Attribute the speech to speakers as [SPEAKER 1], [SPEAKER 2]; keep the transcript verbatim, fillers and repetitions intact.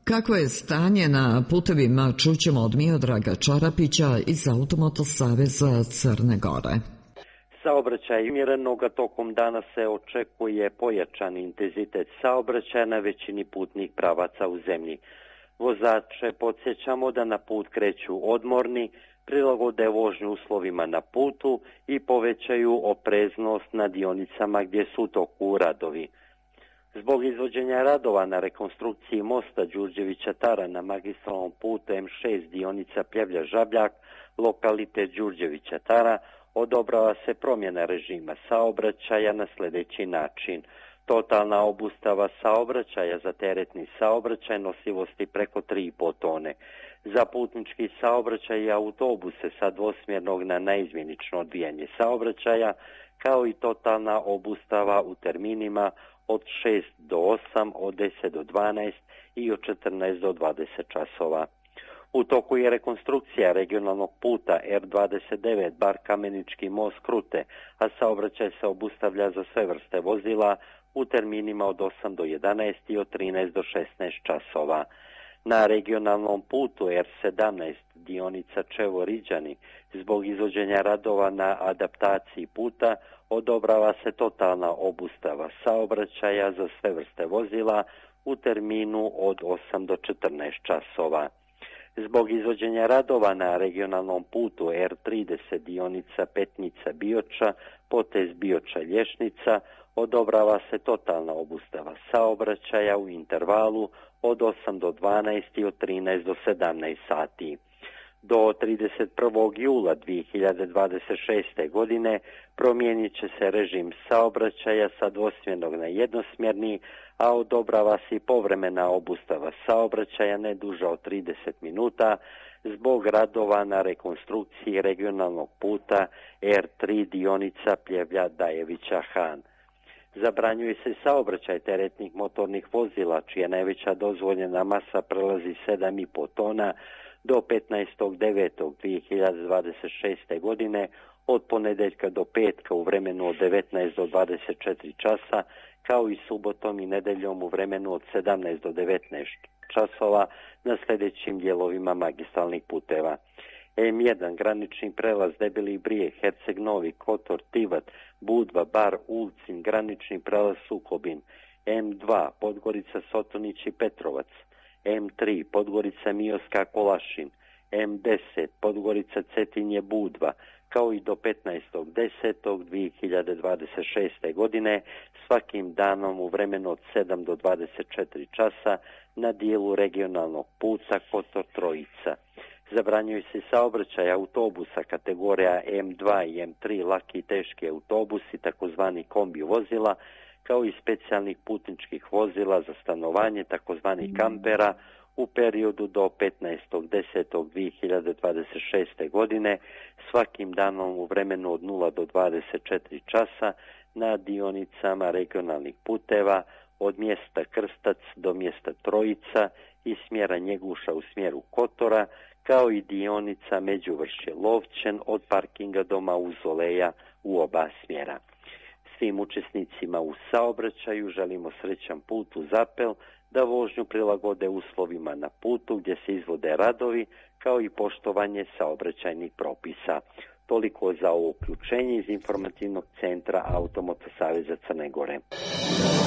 [SPEAKER 1] Kakvo je stanje na putevima, čućemo od Miodraga Čarapića iz Automoto saveza Crne Gore.
[SPEAKER 2] Saobraćaj umjerenoga tokom dana se očekuje pojačan intenzitet saobraćaja na većini putnih pravaca u zemlji. Vozače podsjećamo da na put kreću odmorni, prilagode vožnju uslovima na putu i povećaju opreznost na dionicama gdje su u toku radovi. Zbog izvođenja radova na rekonstrukciji mosta Đurđevića Tara na magistralnom putu M šest dionica Pljevlja-Žabljak, lokalitet Đurđevića Tara, odobrava se promjena režima saobraćaja na sljedeći način. Totalna obustava saobraćaja za teretni saobraćaj nosivosti preko tri i po tone. Za putnički saobraćaj i autobuse sa dvosmjernog na naizmjenično odvijanje saobraćaja, kao i totalna obustava u terminima od šest do osam, od deset do dvanaest i od četrnaest do dvadeset časova. U toku je rekonstrukcija regionalnog puta R dvadeset devet Bar Kamenički most Krute, a saobraćaj se obustavlja za sve vrste vozila u terminima od osam do jedanaest i od trinaest do šesnaest časova. Na regionalnom putu R sedamnaest dionica Čevo-Riđani zbog izvođenja radova na adaptaciji puta odobrava se totalna obustava saobraćaja za sve vrste vozila u terminu od osam do četrnaest časova. Zbog izvođenja radova na regionalnom putu R trideset dionica Petnica-Bioča, potez Bioča-Lješnica, odobrava se totalna obustava saobraćaja u intervalu od osam do dvanaest i od trinaest do sedamnaest sati. Do trideset prvog jula dvije hiljade dvadeset šeste. godine promijenit će se režim saobraćaja sa dvosmjernog na jednosmjerni, a odobrava se i povremena obustava saobraćaja ne duža od trideset minuta zbog radova na rekonstrukciji regionalnog puta R tri dionica Pljevlja-Dajevića-Han. Zabranjuje se saobraćaj teretnih motornih vozila čija najveća dozvoljena masa prelazi sedam i po tona do petnaestog devetog dvije hiljade dvadeset šeste. godine od ponedjeljka do petka u vremenu od devetnaest do dvadeset četiri časa, kao i subotom i nedjeljom u vremenu od sedamnaest do devetnaest časova na sljedećim dijelovima magistralnih puteva. M jedan granični prelaz Debeli Brijeg, Herceg Novi, Kotor, Tivat, Budva, Bar, Ulcin, granični prelaz Sukobin. M dva Podgorica, Sotonić i Petrovac. M tri Podgorica, Mioska, Kolašin. M deset Podgorica, Cetinje, Budva, kao i do petnaestog desetog dvije hiljade dvadeset šeste. godine svakim danom u vremenu od sedam do dvadeset četiri časa na dijelu regionalnog puta Kotor Trojica. Zabranjuje se saobraćaj autobusa kategorija M dva i M tri laki i teški autobusi, takozvani kombi vozila, kao i specijalnih putničkih vozila za stanovanje, takozvani kampera, u periodu do petnaestog desetog dvije hiljade dvadeset šeste. godine svakim danom u vremenu od nula do dvadeset četiri časa na dionicama regionalnih puteva od mjesta Krstac do mjesta Trojica i smjera Njeguša u smjeru Kotora, kao i dionica Međuvršje Lovćen od parkinga do Mauzoleja u oba smjera. Svim učesnicima u saobraćaju želimo srećan put uz apel da vožnju prilagode uslovima na putu gdje se izvode radovi, kao i poštovanje saobraćajnih propisa. Toliko za ovo uključenje iz informativnog centra Automoto saveza Crne Gore.